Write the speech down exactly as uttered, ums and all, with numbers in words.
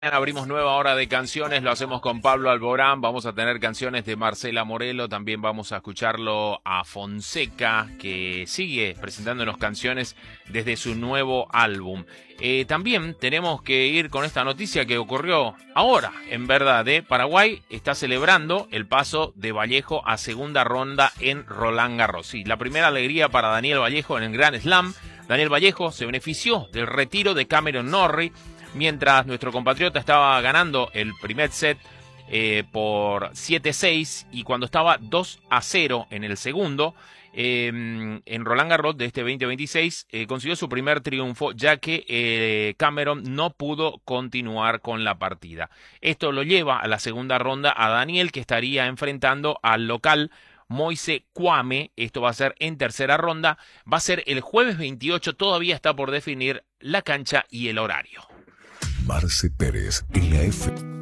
Abrimos nueva hora de canciones, lo hacemos con Pablo Alborán, vamos a tener canciones de Marcela Morelo, también vamos a escucharlo a Fonseca, que sigue presentándonos canciones desde su nuevo álbum. Eh, también tenemos que ir con esta noticia que ocurrió ahora, en verdad, ¿eh? Paraguay está celebrando el paso de Vallejo a segunda ronda en Roland Garros. Sí, la primera alegría para Daniel Vallejo en el Grand Slam. Daniel Vallejo se benefició del retiro de Cameron Norrie, mientras nuestro compatriota estaba ganando el primer set eh, por siete seis y cuando estaba dos a cero en el segundo, eh, en Roland Garros de este veinte veintiséis, eh, consiguió su primer triunfo, ya que eh, Cameron no pudo continuar con la partida. Esto lo lleva a la segunda ronda a Daniel, que estaría enfrentando al local Moise Kwame. Esto va a ser en tercera ronda, va a ser el jueves veintiocho, todavía está por definir la cancha y el horario. Marce Pérez en la F.